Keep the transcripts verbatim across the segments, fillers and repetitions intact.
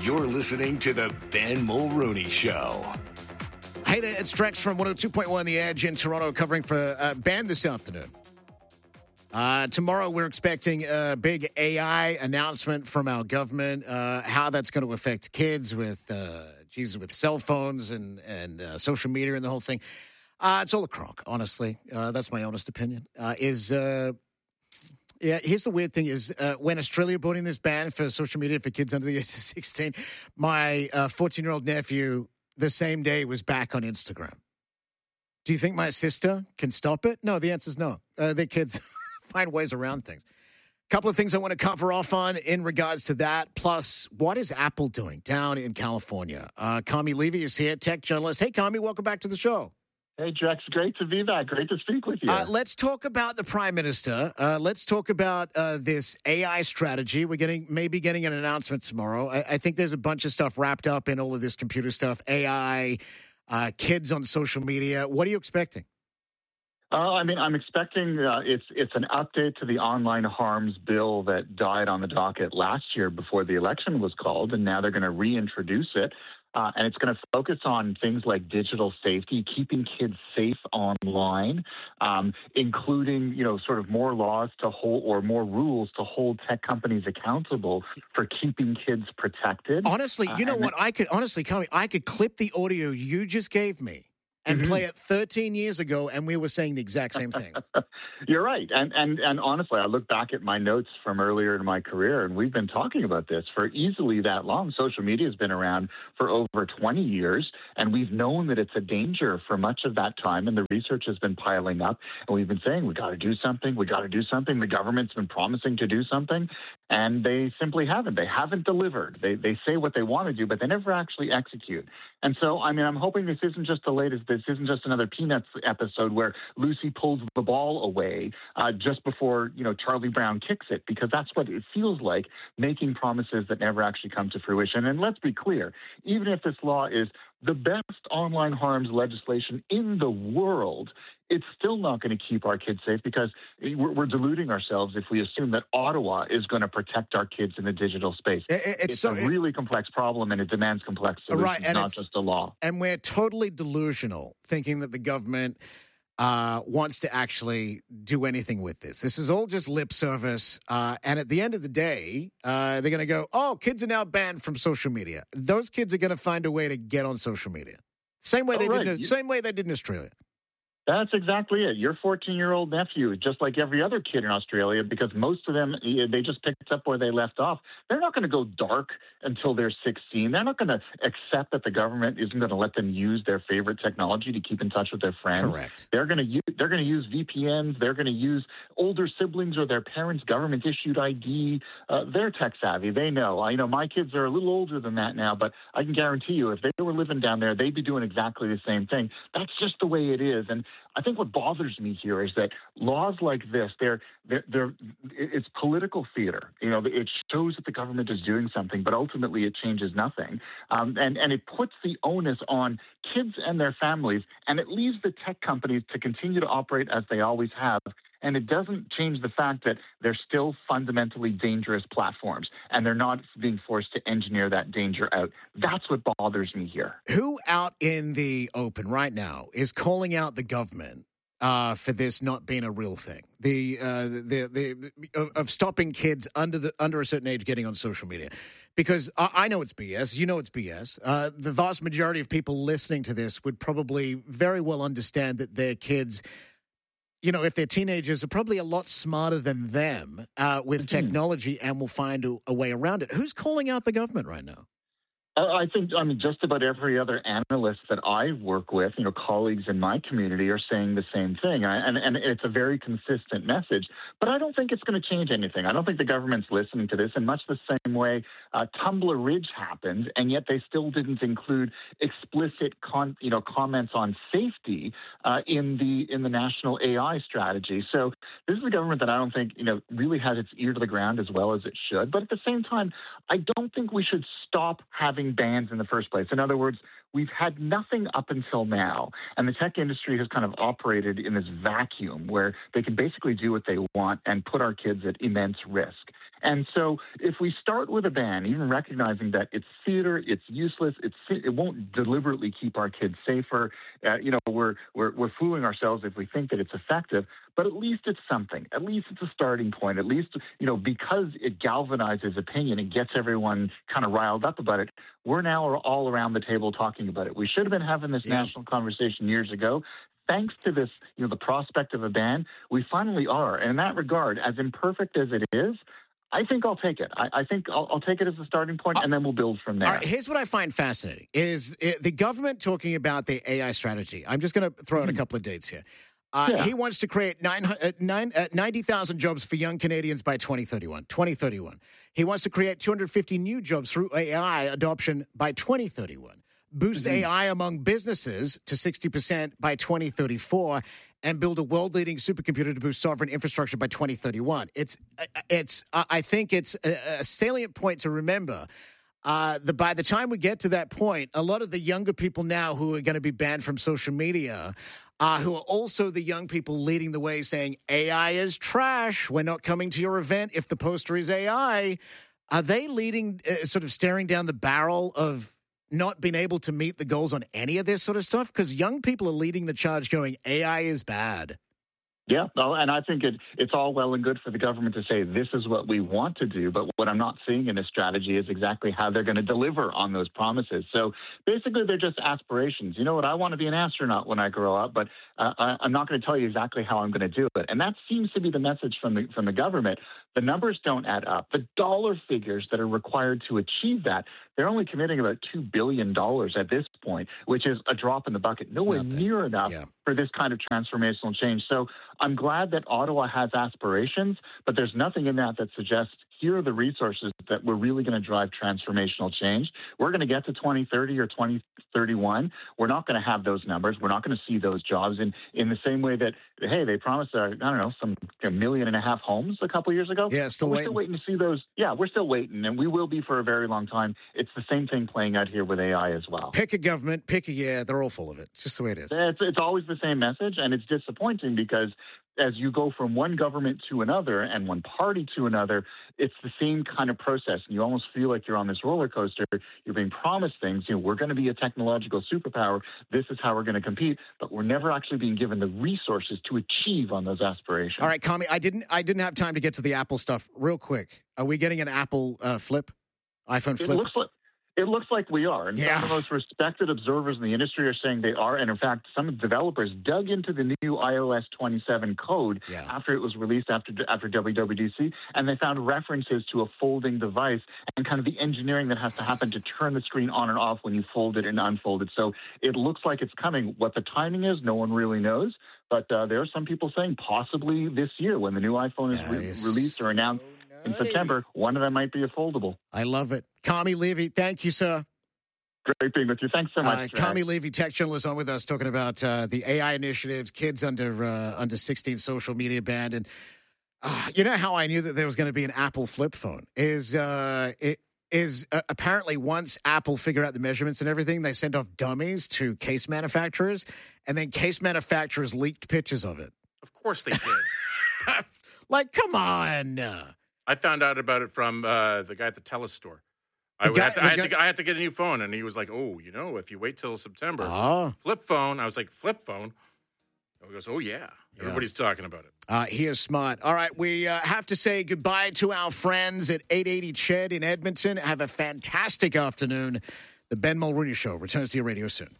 You're listening to the Ben Mulrooney Show. Hey there, it's Drex from one oh two point one The Edge in Toronto, covering for uh, Ben this afternoon. Uh, tomorrow, we're expecting a big A I announcement from our government, uh, how that's going to affect kids with, uh, Jesus, with cell phones and, and uh, social media and the whole thing. Uh, it's all a crock, honestly. Uh, that's my honest opinion. Uh, is uh, yeah. Here's the weird thing: is uh, when Australia brought in this ban for social media for kids under the age of sixteen, my fourteen-year-old nephew the same day was back on Instagram. Do you think my sister can stop it? No. The answer is no. Uh, their kids find ways around things. A couple of things I want to cover off on in regards to that. Plus, what is Apple doing down in California? Uh, Kami Levy is here, tech journalist. Hey, Kami, welcome back to the show. Hey, Drex, great to be back. Great to speak with you. Uh, let's talk about the Prime Minister. Uh, let's talk about uh, this A I strategy. We're getting maybe getting an announcement tomorrow. I, I think there's a bunch of stuff wrapped up in all of this computer stuff, A I, uh, kids on social media. What are you expecting? Uh, I mean, I'm expecting uh, it's it's an update to the online harms bill that died on the docket last year before the election was called, and now they're going to reintroduce it. Uh, and it's going to focus on things like digital safety, keeping kids safe online, um, including, you know, sort of more laws to hold or more rules to hold tech companies accountable for keeping kids protected. Honestly, you know uh, what? I could honestly, Kami, I could clip the audio you just gave me and mm-hmm. play it thirteen years ago, and we were saying the exact same thing. You're right. And, and and honestly, I look back at my notes from earlier in my career, and we've been talking about this for easily that long. Social media has been around for over twenty years, and we've known that it's a danger for much of that time, and the research has been piling up. And we've been saying, we got to do something, we got to do something. The government's been promising to do something, and they simply haven't. They haven't delivered. They, they say what they want to do, but they never actually execute. And so, I mean, I'm hoping this isn't just the latest, this isn't just another Peanuts episode where Lucy pulls the ball away uh, just before, you know, Charlie Brown kicks it, because that's what it feels like, making promises that never actually come to fruition. And let's be clear, even if this law is the best online harms legislation in the world, it's still not going to keep our kids safe, because we're, we're deluding ourselves if we assume that Ottawa is going to protect our kids in the digital space. It, it's it's so, a really it, complex problem, and it demands complex solutions, right, and not just a law. And we're totally delusional, thinking that the government uh, wants to actually do anything with this. This is all just lip service. Uh, and at the end of the day, uh, they're going to go, oh, kids are now banned from social media. Those kids are going to find a way to get on social media. Same way, oh, they, right. did in, same way they did in Australia. That's exactly it. Your fourteen-year-old nephew, just like every other kid in Australia, because most of them, they just picked up where they left off. They're not going to go dark until they're sixteen. They're not going to accept that the government isn't going to let them use their favorite technology to keep in touch with their friends. Correct. They're going to use, they're going to use V P Ns. They're going to use older siblings or their parents' government-issued I D. Uh, they're tech-savvy. They know. I, you know, my kids are a little older than that now, but I can guarantee you, if they were living down there, they'd be doing exactly the same thing. That's just the way it is. And I think what bothers me here is that laws like this, they're, they're, they're, it's political theater. You know, it shows that the government is doing something, but ultimately it changes nothing. Um, and, and it puts the onus on kids and their families, and it leaves the tech companies to continue to operate as they always have. And it doesn't change the fact that they're still fundamentally dangerous platforms, and they're not being forced to engineer that danger out. That's what bothers me here. Who out in the open right now is calling out the government uh, for this not being a real thing? The uh, the the, the of stopping kids under the under a certain age getting on social media, because I, I know it's B S. You know it's B S. Uh, the vast majority of people listening to this would probably very well understand that their kids, you know, if they're teenagers, are probably a lot smarter than them uh, with mm-hmm. technology, and will find a, a way around it. Who's calling out the government right now? I think, I mean, just about every other analyst that I work with, you know, colleagues in my community are saying the same thing. And, and it's a very consistent message. But I don't think it's going to change anything. I don't think the government's listening to this in much the same way uh, Tumbler Ridge happened, and yet they still didn't include explicit, con, you know, comments on safety uh, in the in the national A I strategy. So this is a government that I don't think, you know, really has its ear to the ground as well as it should. But at the same time, I don't think we should stop having bans in the first place. In other words, we've had nothing up until now, and the tech industry has kind of operated in this vacuum where they can basically do what they want and put our kids at immense risk. And so if we start with a ban, even recognizing that it's theater, it's useless, it's, it won't deliberately keep our kids safer, uh, you know, we're, we're, we're fooling ourselves if we think that it's effective, but at least it's something. At least it's a starting point. At least, you know, because it galvanizes opinion and gets everyone kind of riled up about it, we're now all around the table talking about it. We should have been having this yeah. national conversation years ago. Thanks to this, you know, the prospect of a ban, we finally are. And in that regard, as imperfect as it is, I think I'll take it. I, I think I'll, I'll take it as a starting point, and then we'll build from there. All right, here's what I find fascinating, is it, the government talking about the A I strategy. I'm just going to throw out a couple of dates here. Uh, yeah. He wants to create nine, uh, nine, uh, ninety thousand jobs for young Canadians by twenty thirty-one. twenty thirty-one. He wants to create two hundred fifty new jobs through A I adoption by twenty thirty-one. Boost mm-hmm. A I among businesses to sixty percent by twenty thirty-four, and build a world-leading supercomputer to boost sovereign infrastructure by twenty thirty-one. It's, it's. I think it's a, a salient point to remember. Uh, the, by the time we get to that point, a lot of the younger people now who are going to be banned from social media, uh, who are also the young people leading the way saying, A I is trash, we're not coming to your event if the poster is A I, are they leading, uh, sort of staring down the barrel of not being able to meet the goals on any of this sort of stuff? Because young people are leading the charge going, A I is bad. Yeah, well, and I think it, it's all well and good for the government to say this is what we want to do, but what I'm not seeing in this strategy is exactly how they're going to deliver on those promises. So basically, they're just aspirations. You know what? I want to be an astronaut when I grow up, but uh, I, I'm not going to tell you exactly how I'm going to do it. And that seems to be the message from the from the government. The numbers don't add up. The dollar figures that are required to achieve that, they're only committing about two billion dollars at this point, which is a drop in the bucket, nowhere near enough yeah. for this kind of transformational change. So I'm glad that Ottawa has aspirations, but there's nothing in that that suggests here are the resources that we're really going to drive transformational change. We're going to get to twenty thirty or twenty thirty-one. We're not going to have those numbers. We're not going to see those jobs in, in the same way that, hey, they promised, uh, I don't know, some a million and a half homes a couple years ago. Yeah, still we're waiting. still waiting to see those. Yeah, we're still waiting, and we will be for a very long time. It's the same thing playing out here with A I as well. Pick a government, pick a year. They're all full of it. It's just the way it is. It's, it's always the same message, and it's disappointing because as you go from one government to another and one party to another, it's the same kind of process. And you almost feel like you're on this roller coaster. You're being promised things. You know, we're going to be a technological superpower. This is how we're going to compete. But we're never actually being given the resources to achieve on those aspirations. All right, Kami, I didn't I didn't have time to get to the Apple stuff. Real quick, are we getting an Apple uh, flip? iPhone flip? It looks like It looks like we are. And yeah. some of the most respected observers in the industry are saying they are. And in fact, some developers dug into the new i O S twenty-seven code yeah. after it was released after after W W D C, and they found references to a folding device and kind of the engineering that has to happen to turn the screen on and off when you fold it and unfold it. So it looks like it's coming. What the timing is, no one really knows. But uh, there are some people saying possibly this year when the new iPhone is re- released or announced in September, one of them might be a foldable. I love it. Kami Levy, thank you, sir. Great being with you. Thanks so much. Uh, Kami Levy, tech journalist, on with us talking about uh, the A I initiatives, kids under uh, under sixteen social media ban. And uh, you know how I knew that there was going to be an Apple flip phone? Is uh, it is uh, apparently once Apple figured out the measurements and everything, they sent off dummies to case manufacturers, and then case manufacturers leaked pictures of it. Of course they did. Like, come on. I found out about it from uh, the guy at the Telus store. I, guy, had to, I, had guy, to, I had to get a new phone, and he was like, oh, you know, if you wait till September, oh. flip phone. I was like, flip phone? He goes, oh, yeah. yeah. Everybody's talking about it. Uh, he is smart. All right, we uh, have to say goodbye to our friends at eight eighty Ched in Edmonton. Have a fantastic afternoon. The Ben Mulrooney Show returns to your radio soon.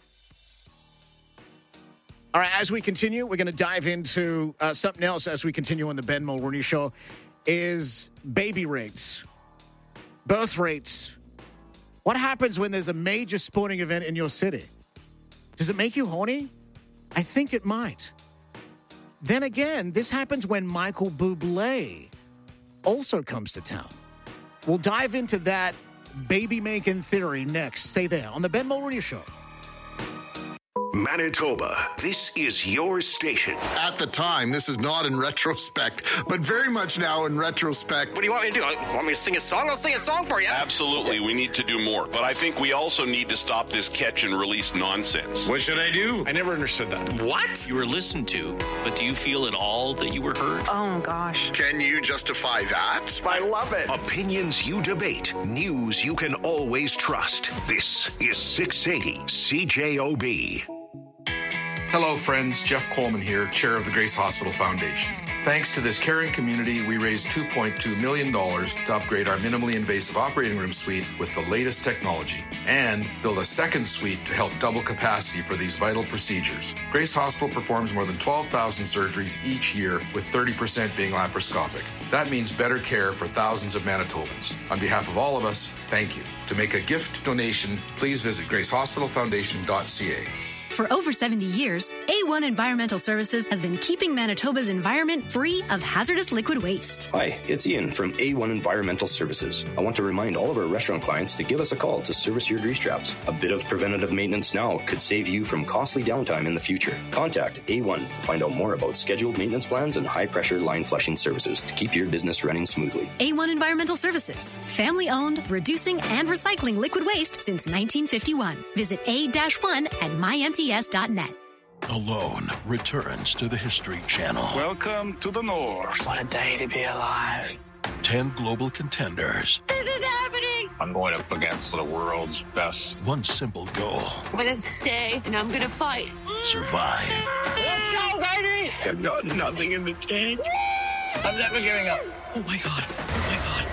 All right, as we continue, we're going to dive into uh, something else as we continue on the Ben Mulrooney Show, is baby rates, birth rates. What happens when there's a major sporting event in your city? Does it make you horny? I think it might. Then again, this happens when Michael Bublé also comes to town. We'll dive into that baby-making theory next. Stay there on the Ben Mulrooney Show. Manitoba, this is your station. At the time, this is not in retrospect, but very much now in retrospect. What do you want me to do? Want me to sing a song? I'll sing a song for you. Absolutely, we need to do more. But I think we also need to stop this catch and release nonsense. What should I do? I never understood that. What? You were listened to, but do you feel at all that you were heard? Oh, gosh. Can you justify that? I love it. Opinions you debate, news you can always trust. This is six eighty C J O B. Hello, friends. Jeff Coleman here, chair of the Grace Hospital Foundation. Thanks to this caring community, we raised two point two million dollars to upgrade our minimally invasive operating room suite with the latest technology and build a second suite to help double capacity for these vital procedures. Grace Hospital performs more than twelve thousand surgeries each year, with thirty percent being laparoscopic. That means better care for thousands of Manitobans. On behalf of all of us, thank you. To make a gift donation, please visit grace hospital foundation dot c a. For over seventy years, A one Environmental Services has been keeping Manitoba's environment free of hazardous liquid waste. Hi, it's Ian from A one Environmental Services. I want to remind all of our restaurant clients to give us a call to service your grease traps. A bit of preventative maintenance now could save you from costly downtime in the future. Contact A one to find out more about scheduled maintenance plans and high-pressure line flushing services to keep your business running smoothly. A one Environmental Services, family-owned, reducing and recycling liquid waste since nineteen fifty-one. Visit A one at my m t s dot net. Alone returns to the History Channel. Welcome to the North. What a day to be alive. Ten global contenders. This is happening. I'm going up against the world's best. One simple goal. I'm going to stay and I'm going to fight. Survive. Let's go, baby. I've got nothing in the tank. I'm never giving up. Oh, my God. Oh, my God.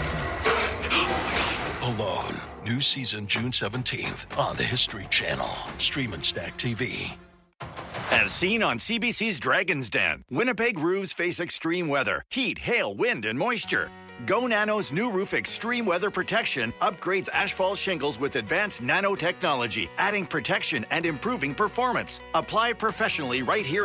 Oh, my God. Alone. New season June seventeenth on the History Channel. Stream and Stack T V. As seen on C B C's Dragon's Den, Winnipeg roofs face extreme weather, heat, hail, wind, and moisture. Go Nano's new roof extreme weather protection upgrades asphalt shingles with advanced nanotechnology, adding protection and improving performance. Apply professionally right here